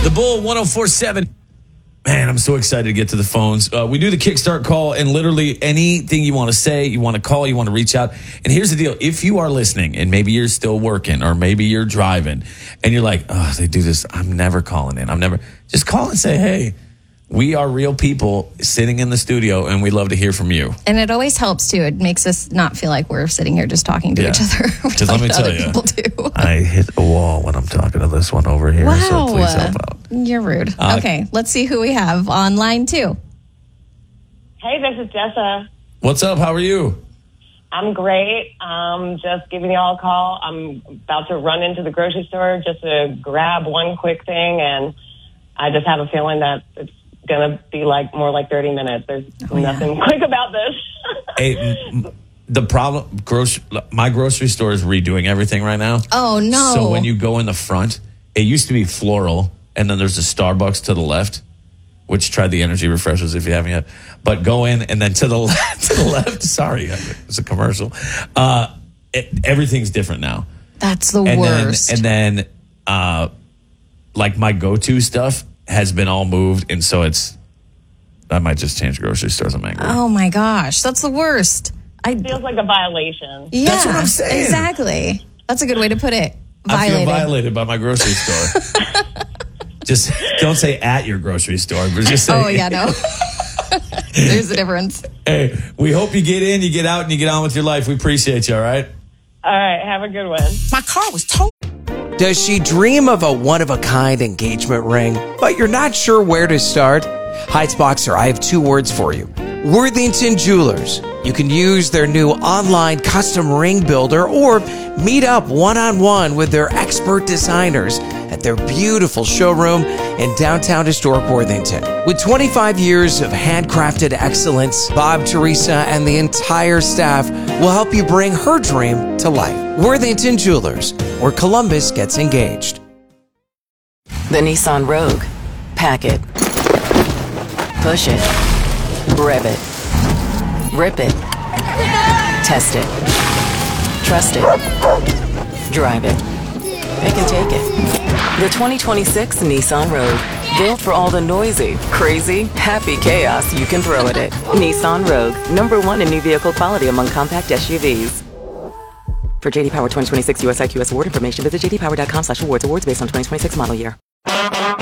The Bull 104.7. Man, I'm so excited to get to the phones. We do the Kickstart call, and literally anything you want to say, you want to call, you want to reach out. And here's the deal. If you are listening, and maybe you're still working, or maybe you're driving, and you're like, oh, they do this. I'm never calling in. Just call and say, hey, we are real people sitting in the studio, and we love to hear from you. And it always helps, too. It makes us not feel like we're sitting here just talking to each other. Because let me tell you, I hit a wall when I'm talking to this one over here, so please help out. You're rude. Okay, let's see who we have on line 2. Hey, this is Jessa. What's up? How are you? I'm great. Just giving you all a call. I'm about to run into the grocery store just to grab one quick thing, and I just have a feeling that it's going to be more like 30 minutes. There's nothing quick about this. Hey, the problem, my grocery store is redoing everything right now. Oh, no. So when you go in the front, it used to be floral, and then there's a Starbucks to the left, which tried the energy refreshers if you haven't yet. But go in, and then to the left, sorry, it's a commercial. Everything's different now. That's the worst. And then my go-to stuff has been all moved, and so I might just change grocery stores. I'm angry. Oh my gosh, that's the worst. It feels like a violation. Yeah, that's what I'm saying. Exactly. That's a good way to put it. Violated. I feel violated by my grocery store. Just don't say at your grocery store, but just say. Oh yeah, no. There's a difference. Hey, we hope you get in, you get out, and you get on with your life. We appreciate you. All right. All right. Have a good one. My car was towed. Does she dream of a one-of-a-kind engagement ring, but you're not sure where to start? Heights Boxer, I have 2 words for you. Worthington Jewelers. You can use their new online custom ring builder or meet up one-on-one with their expert designers at their beautiful showroom in downtown historic Worthington. With 25 years of handcrafted excellence, Bob, Teresa, and the entire staff will help you bring her dream to life. Worthington Jewelers, where Columbus gets engaged. The Nissan Rogue. Pack it. Push it. Rev it. Rip it. Test it. Trust it. Drive it. Pick and take it. The 2026 Nissan Rogue. Built for all the noisy, crazy, happy chaos you can throw at it. Nissan Rogue. #1 in new vehicle quality among compact SUVs. For JD Power 2026 US IQS award information, visit jdpower.com/awards. Awards based on 2026 model year.